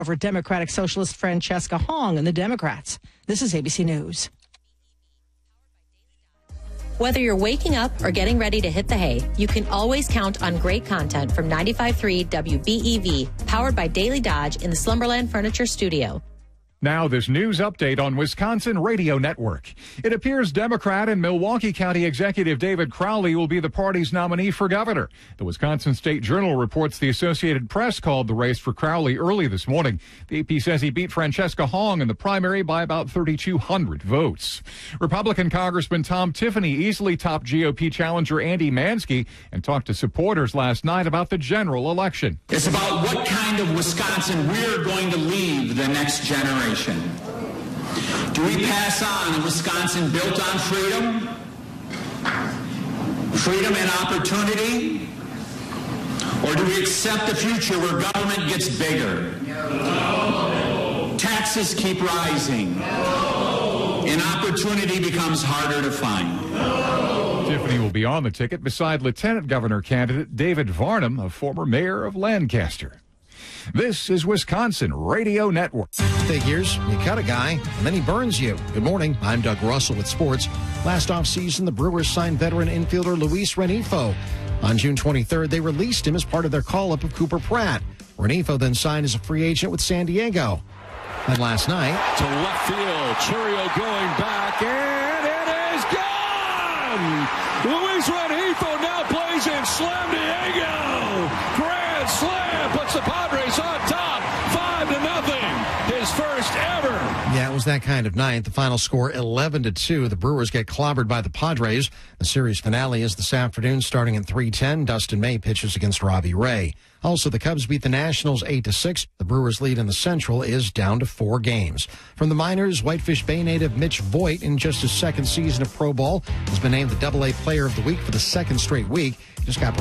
over Democratic Socialist Francesca Hong and the Democrats. This is ABC News. Whether you're waking up or getting ready to hit the hay, you can always count on great content from 95.3 WBEV, powered by Daily Dodge in the Slumberland Furniture Studio. Now, this news update on Wisconsin Radio Network. It appears Democrat and Milwaukee County Executive David Crowley will be the party's nominee for governor. The Wisconsin State Journal reports the Associated Press called the race for Crowley early this morning. The AP says he beat Francesca Hong in the primary by about 3,200 votes. Republican Congressman Tom Tiffany easily topped GOP challenger Andy Mansky and talked to supporters last night about the general election. It's about what kind of Wisconsin we're going to leave the next generation. Do we pass on a Wisconsin built on freedom? Freedom and opportunity? Or do we accept a future where government gets bigger? No. Taxes keep rising. No. And opportunity becomes harder to find. No. Tiffany will be on the ticket beside Lieutenant Governor candidate David Varnum, a former mayor of Lancaster. This is Wisconsin Radio Network. Figures, you cut a guy, and then he burns you. Good morning, I'm Doug Russell with sports. Last offseason, the Brewers signed veteran infielder Luis Renifo. On June 23rd, they released him as part of their call-up of Cooper Pratt. Renifo then signed as a free agent with San Diego. And last night... to left field, Churio going back, and it is gone! Luis Renifo now plays in Slam Diego! Grand slam puts the Padres on top, 5-0. His first ever. Yeah, it was that kind of night. The final score 11-2. The Brewers get clobbered by the Padres. The series finale is this afternoon starting at 3:10. Dustin May pitches against Robbie Ray. Also, the Cubs beat the Nationals 8-6. The Brewers' lead in the Central is down to 4 games. From the minors, Whitefish Bay native Mitch Voigt, in just his second season of Pro Ball, has been named the AA Player of the Week for the second straight week. Just got